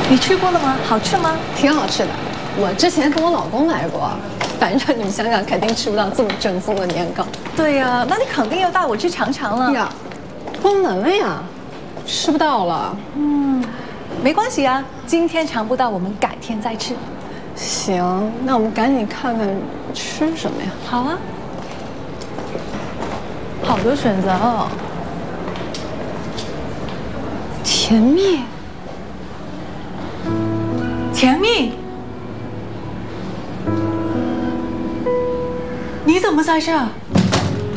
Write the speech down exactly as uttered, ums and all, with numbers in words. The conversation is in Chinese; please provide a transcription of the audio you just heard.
你吃过了吗？好吃吗？ 挺好吃的。我之前跟我老公来过，反正你们香港肯定吃不到这么正宗的年糕。 对呀，那你肯定要带我去尝尝了。 呀，关门了呀，吃不到了。 嗯，没关系啊，今天尝不到，我们改天再吃。 行，那我们赶紧看看吃什么呀？ 好啊，好多选择哦。 甜蜜， 甜蜜，你怎么在这？